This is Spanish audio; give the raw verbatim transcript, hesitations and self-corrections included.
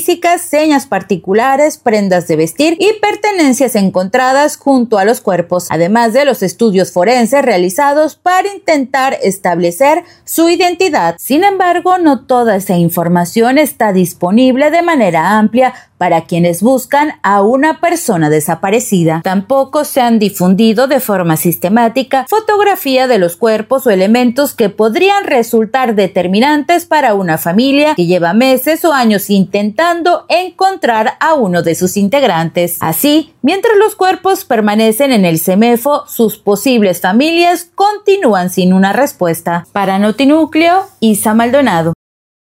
físicas, señas particulares, prendas de vestir y pertenencias encontradas junto a los cuerpos, además de los estudios forenses realizados para intentar establecer su identidad. Sin embargo, no toda esa información está disponible de manera amplia para quienes buscan a una persona desaparecida. Tampoco se han difundido de forma sistemática fotografía de los cuerpos o elementos que podrían resultar determinantes para una familia que lleva meses o años intentando encontrar a uno de sus integrantes. Así, mientras los cuerpos permanecen en el CEMEFO, sus posibles familias continúan sin una respuesta. Para Notinúcleo, Isa Maldonado.